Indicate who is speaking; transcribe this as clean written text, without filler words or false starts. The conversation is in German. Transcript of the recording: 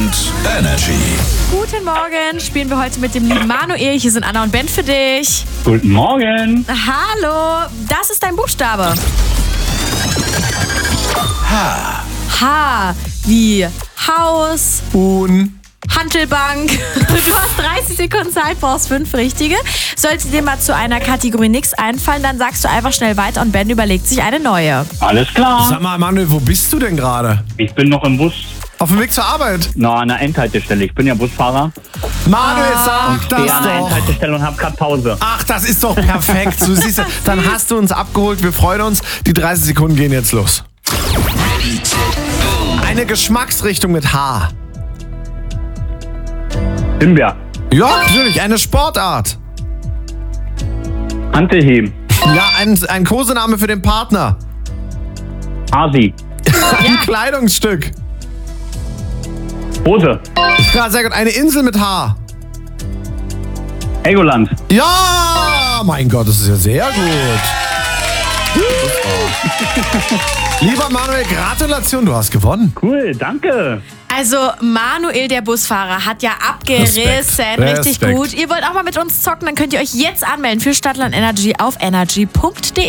Speaker 1: und Energy.
Speaker 2: Guten Morgen, spielen wir heute mit dem lieben Manuel. Hier sind Anna und Ben für dich.
Speaker 3: Guten Morgen.
Speaker 2: Hallo, das ist dein Buchstabe.
Speaker 1: H.
Speaker 2: H wie Haus,
Speaker 4: Huhn.
Speaker 2: Hantelbank. Du hast 30 Sekunden Zeit, brauchst 5 richtige. Sollte dir mal zu einer Kategorie nichts einfallen, dann sagst du einfach schnell weiter und Ben überlegt sich eine neue.
Speaker 3: Alles klar.
Speaker 4: Sag mal, Manuel, wo bist du denn gerade?
Speaker 3: Ich bin noch im Bus.
Speaker 4: Auf dem Weg zur Arbeit.
Speaker 3: Na, an der Endhaltestelle. Ich bin ja Busfahrer.
Speaker 4: Manuel, sag
Speaker 3: Stehe
Speaker 4: das
Speaker 3: an der
Speaker 4: doch.
Speaker 3: Endhaltestelle und habe gerade Pause.
Speaker 4: Ach, das ist doch perfekt. Du siehst, dann hast du uns abgeholt. Wir freuen uns. Die 30 Sekunden gehen jetzt los. Eine Geschmacksrichtung mit H.
Speaker 3: Himbeer.
Speaker 4: Ja, natürlich. Eine Sportart.
Speaker 3: Hantelheben.
Speaker 4: Ja, ein Kosename für den Partner.
Speaker 3: Asi.
Speaker 4: Ein Kleidungsstück.
Speaker 3: Hose.
Speaker 4: Ja, sehr gut. Eine Insel mit H.
Speaker 3: Helgoland.
Speaker 4: Ja, mein Gott, das ist ja sehr gut. Lieber Manuel, Gratulation, du hast gewonnen.
Speaker 3: Cool, danke.
Speaker 2: Also Manuel, der Busfahrer, hat ja abgerissen.
Speaker 4: Respekt.
Speaker 2: Richtig
Speaker 4: Respekt.
Speaker 2: gut. Ihr wollt auch mal mit uns zocken, dann könnt ihr euch jetzt anmelden für Stadtland Energy auf energy.de.